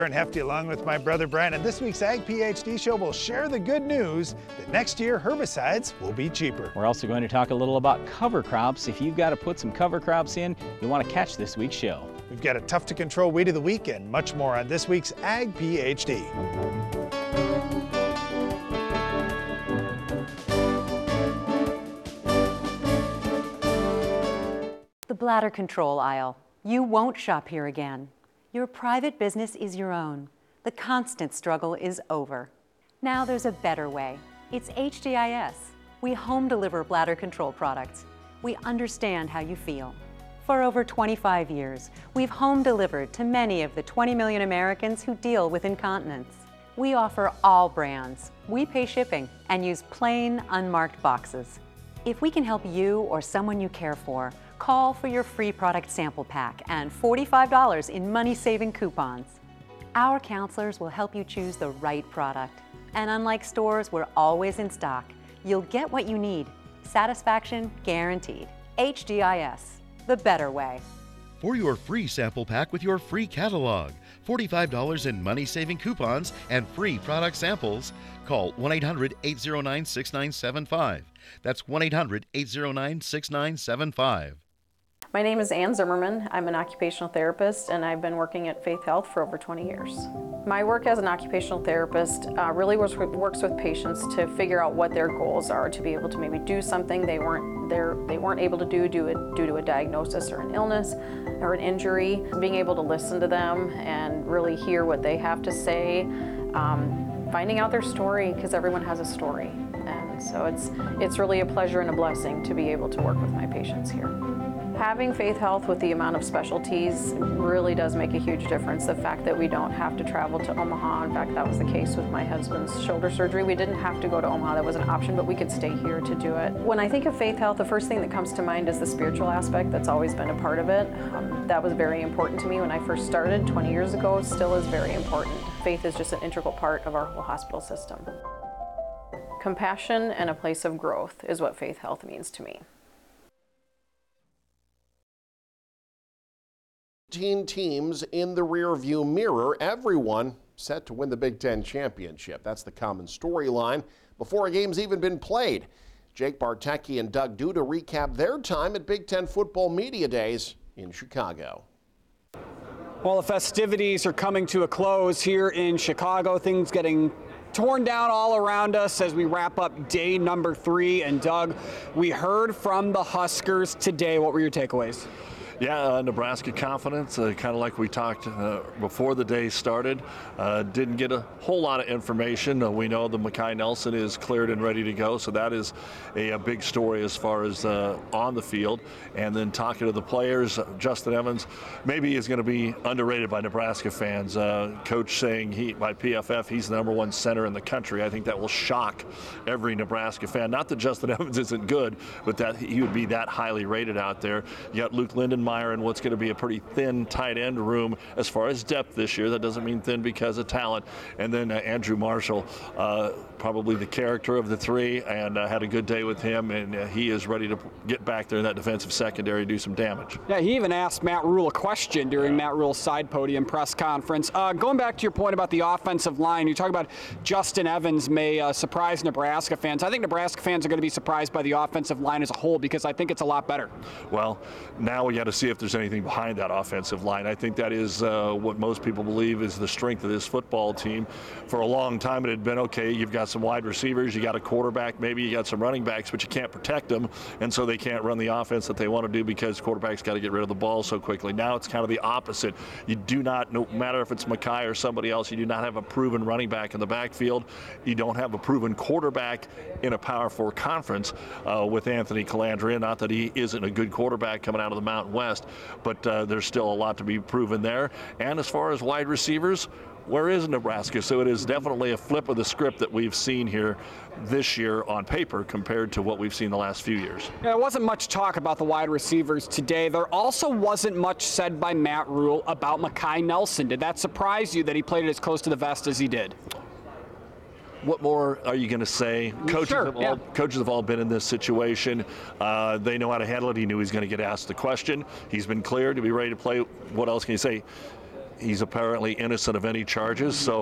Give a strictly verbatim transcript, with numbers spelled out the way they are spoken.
And Hefty along with my brother Brian, and this week's Ag PhD show will share the good news that next year herbicides will be cheaper. We're also going to talk a little about cover crops. If you've got to put some cover crops in, you'll want to catch this week's show. We've got a tough to control weed of the week and much more on this week's Ag PhD. The bladder control aisle. You won't shop here again. Your private business is your own. The constant struggle is over. Now there's a better way. It's H D I S. We home deliver bladder control products. We understand how you feel. For over twenty-five years, we've home delivered to many of the twenty million Americans who deal with incontinence. We offer all brands. We pay shipping and use plain, unmarked boxes. If we can help you or someone you care for, call for your free product sample pack and forty-five dollars in money-saving coupons. Our counselors will help you choose the right product. And unlike stores, we're always in stock. You'll get what you need. Satisfaction guaranteed. H D I S, the better way. For your free sample pack with your free catalog, forty-five dollars in money-saving coupons and free product samples, call one eight hundred, eight oh nine, six nine seven five. That's one eight hundred, eight oh nine, six nine seven five. My name is Ann Zimmerman. I'm an occupational therapist and I've been working at Faith Health for over twenty years. My work as an occupational therapist uh, really works with, works with patients to figure out what their goals are, to be able to maybe do something they weren't, they weren't able to do due, due to a diagnosis or an illness or an injury. Being able to listen to them and really hear what they have to say, um, finding out their story, because everyone has a story. And so it's, it's really a pleasure and a blessing to be able to work with my patients here. Having Faith Health with the amount of specialties really does make a huge difference. The fact that we don't have to travel to Omaha, in fact that was the case with my husband's shoulder surgery. We didn't have to go to Omaha, that was an option, but we could stay here to do it. When I think of Faith Health, the first thing that comes to mind is the spiritual aspect. That's always been a part of it. Um, that was very important to me when I first started twenty years ago, still is very important. Faith is just an integral part of our whole hospital system. Compassion and a place of growth is what Faith Health means to me. fifteen teams in the rearview mirror, everyone set to win the Big Ten championship. That's the common storyline before a game's even been played. Jake Bartecki and Doug Duda recap their time at Big Ten Football Media Days in Chicago. Well, the festivities are coming to a close here in Chicago. Things getting torn down all around us as we wrap up day number three. And Doug, we heard from the Huskers today. What were your takeaways? Yeah, uh, Nebraska confidence, uh, kind of like we talked uh, before the day started. Uh, didn't get a whole lot of information. Uh, we know that Makai Nelson is cleared and ready to go, so that is a, a big story as far as uh, on the field. And then talking to the players, uh, Justin Evans maybe is going to be underrated by Nebraska fans. Uh, coach saying he, by P F F, he's the number one center in the country. I think that will shock every Nebraska fan. Not that Justin Evans isn't good, but that he would be that highly rated out there. You got Luke Lindenmeyer and what's going to be a pretty thin tight end room as far as depth this year. That doesn't mean thin because of talent. And then uh, Andrew Marshall, uh, probably the character of the three, and uh, had a good day with him, and uh, he is ready to get back there in that defensive secondary and do some damage. Yeah, he even asked Matt Rule a question during Matt Rule's side podium press conference. Uh, going back to your point about the offensive line, you talk about Justin Evans may uh, surprise Nebraska fans. I think Nebraska fans are going to be surprised by the offensive line as a whole because I think it's a lot better. Well, now we got to see if there's anything behind that offensive line. I think that is uh, what most people believe is the strength of this football team. For a long time it had been, okay, you've got some wide receivers, you got a quarterback, maybe you got some running backs, but you can't protect them, and so they can't run the offense that they want to do because quarterback's got to get rid of the ball so quickly. Now it's kind of the opposite. You do not, no matter if it's Makai or somebody else, you do not have a proven running back in the backfield. You don't have a proven quarterback in a Power Four conference uh, with Anthony Calandria. Not that he isn't a good quarterback coming out of the Mountain West, but uh, there's still a lot to be proven there. And as far as wide receivers, where is Nebraska? So it is definitely a flip of the script that we've seen here this year on paper compared to what we've seen the last few years. Yeah, there wasn't much talk about the wide receivers today. There also wasn't much said by Matt Rule about Makai Nelson. Did that surprise you that he played it as close to the vest as he did? What more are you going to say? Coaches, sure, have all, yeah. coaches have all been in this situation. Uh, they know how to handle it. He knew he was going to get asked the question. He's been cleared to be ready to play. What else can you say? he's apparently innocent of any charges. So